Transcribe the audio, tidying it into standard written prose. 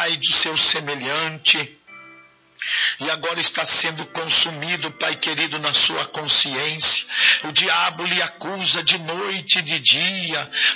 Pai, de seu semelhante, e agora está sendo consumido, Pai querido, na sua consciência. O diabo lhe acusa de noite e de dia,